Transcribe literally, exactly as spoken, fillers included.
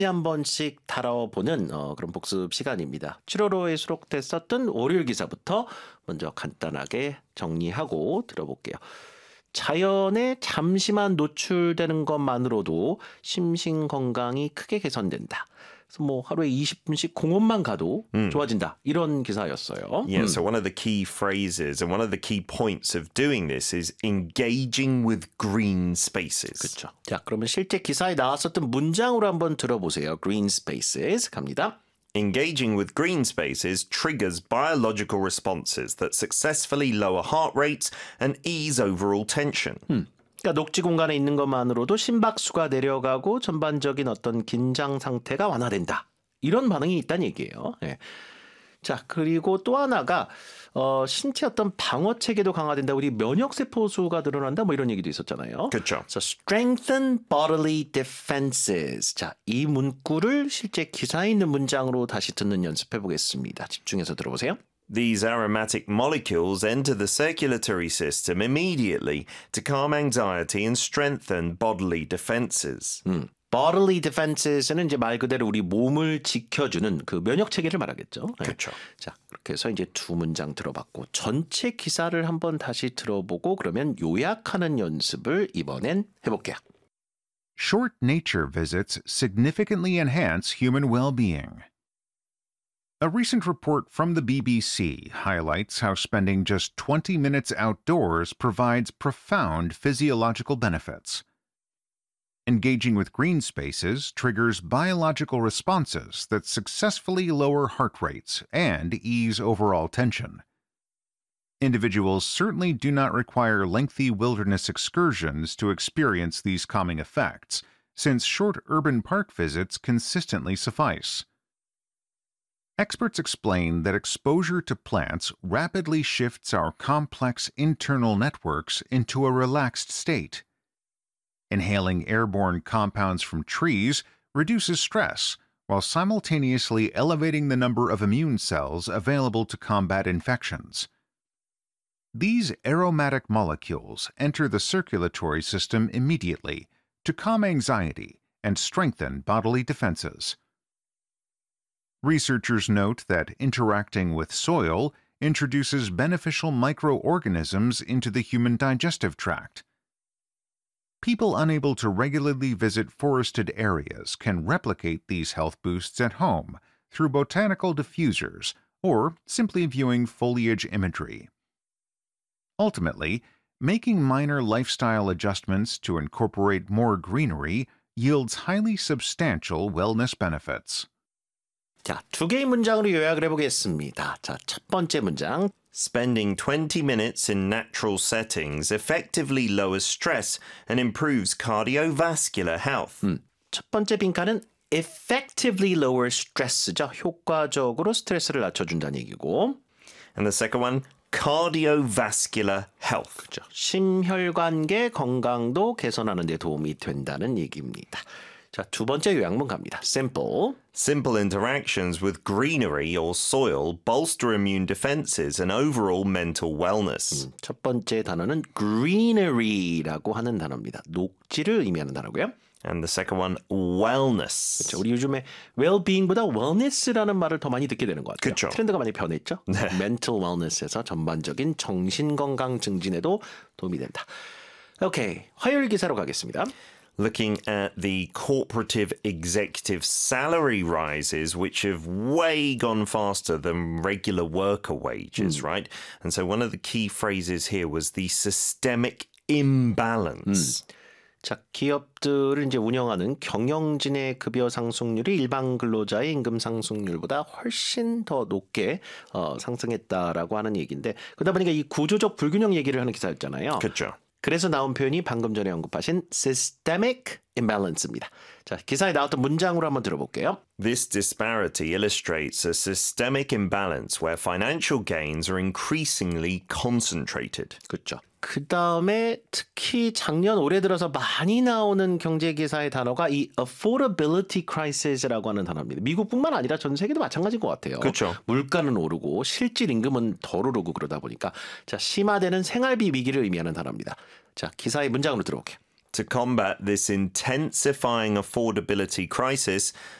한 번씩 다뤄보는 어, 그런 복습 시간입니다. 칠 월호에 수록됐었던 월요일 기사부터 먼저 간단하게 정리하고 들어볼게요. 자연에 잠시만 노출되는 것만으로도 심신 건강이 크게 개선된다. 그래서 뭐 하루에 이십 분씩 공원만 가도 좋아진다. 이런 기사였어요. Yeah, 음. so one of the key phrases and one of the key points of doing this is engaging with green spaces. 그렇죠. 자, 그러면 실제 기사에 나왔었던 문장으로 한번 들어보세요. Green spaces 갑니다. Engaging with green spaces triggers biological responses that successfully lower heart rates and ease overall tension. 음. 그러니까 녹지 공간에 있는 것만으로도 심박수가 내려가고 전반적인 어떤 긴장 상태가 완화된다. 이런 반응이 있다는 얘기예요. 네. 자, 그리고 또 하나가 어, 신체 어떤 방어 체계도 강화된다. 우리 면역 세포 수가 늘어난다. 뭐 이런 얘기도 있었잖아요. 그렇죠. So strengthen bodily defenses. 자, 이 문구를 실제 기사에 있는 문장으로 다시 듣는 연습해 보겠습니다. 집중해서 들어보세요. These aromatic molecules enter the circulatory system immediately to calm anxiety and strengthen bodily defenses. 음, bodily defenses는 이제 말 그대로 우리 몸을 지켜주는 그 면역 체계를 말하겠죠. 네. 그렇죠. 자, 그렇게 해서 이제 두 문장 들어봤고 전체 기사를 한번 다시 들어보고 그러면 요약하는 연습을 이번엔 해볼게요. Short nature visits significantly enhance human well-being. A recent report from the B B C highlights how spending just twenty minutes outdoors provides profound physiological benefits. Engaging with green spaces triggers biological responses that successfully lower heart rates and ease overall tension. Individuals certainly do not require lengthy wilderness excursions to experience these calming effects, since short urban park visits consistently suffice. Experts explain that exposure to plants rapidly shifts our complex internal networks into a relaxed state. Inhaling airborne compounds from trees reduces stress while simultaneously elevating the number of immune cells available to combat infections. These aromatic molecules enter the circulatory system immediately to calm anxiety and strengthen bodily defenses. Researchers note that interacting with soil introduces beneficial microorganisms into the human digestive tract. People unable to regularly visit forested areas can replicate these health boosts at home through botanical diffusers or simply viewing foliage imagery. Ultimately, making minor lifestyle adjustments to incorporate more greenery yields highly substantial wellness benefits. 자, 두 개의 문장으로 요약을 해보겠습니다. 자, 첫 번째 문장. Spending twenty minutes in natural settings effectively lowers stress and improves cardiovascular health. 음, 첫 번째 빈칸은 effectively lower stress죠. 효과적으로 스트레스를 낮춰준다는 얘기고. And the second one, cardiovascular health. 그렇죠. 심혈관계 건강도 개선하는 데 도움이 된다는 얘기입니다. 자, 두 번째 요약문 갑니다. Simple. Simple interactions with greenery or soil bolster immune defenses and overall mental wellness. 음, 첫 번째 단어는 greenery라고 하는 단어입니다. 녹지를 의미하는 단어고요. And the second one, wellness. 그렇죠. 우리 요즘에 well-being보다 wellness라는 말을 더 많이 듣게 되는 것 같아요. 그렇죠. 트렌드가 많이 변했죠. 네. mental wellness에서 전반적인 정신 건강 증진에도 도움이 된다. 오케이, 화요일 기사로 가겠습니다. Looking at the corporative executive salary rises, which have way gone faster than regular worker wages, mm. right? And so one of the key phrases here was the systemic imbalance. 음. 자, 기업들을 이제 운영하는 경영진의 급여 상승률이 일반 근로자의 임금 상승률보다 훨씬 더 높게 어, 상승했다라고 하는 얘기인데, 그러다 보니까 이 구조적 불균형 얘기를 하는 기사였잖아요. 그렇죠. 그래서 나온 표현이 방금 전에 언급하신 systemic imbalance입니다. 자, 기사에 나왔던 문장으로 한번 들어볼게요. This disparity illustrates a systemic imbalance where financial gains are increasingly concentrated. 그렇죠. 그 다음에 특히 작년 올해 들어서 많이 나오는 경제 기사의 단어가 이 affordability crisis라고 하는 단어입니다. 미국뿐만 아니라 전 세계도 마찬가지인 것 같아요. 그렇죠. 물가는 오르고 실질 임금은 덜 오르고 그러다 보니까 자, 심화되는 생활비 위기를 의미하는 단어입니다. 자, 기사의 문장으로 들어볼게요. To combat this intensifying affordability crisis,